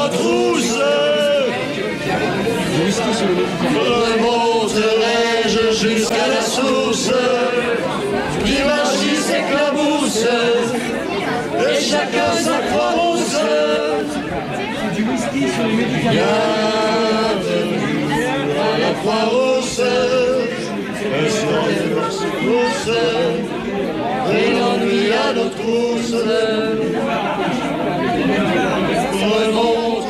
nos trousses. Remonterai-je jusqu'à la source qui magie s'éclabousse et chacun sa croix rousse. Bienvenue à la croix rousse, le soir de nos secousses et l'ennui à nos trousses.